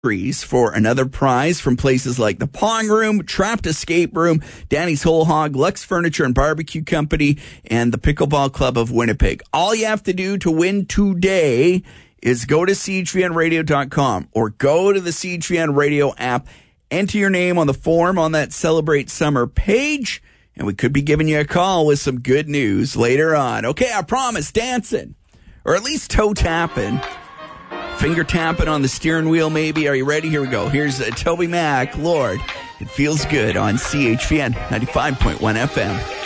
for another prize from places like the Pong Room, Trapped Escape Room, Danny's Whole Hog, Lux Furniture and Barbecue Company, and the Pickleball Club of Winnipeg. All you have to do to win today is go to CHVNradio.com or go to the CHVN Radio app, enter your name on the form on that Celebrate Summer page, and we could be giving you a call with some good news later on. Okay, I promise, dancing, or at least toe tapping. Finger tapping on the steering wheel, maybe. Are you ready? Here we go. Here's Toby Mac, Lord. It feels good on CHVN 95.1 FM.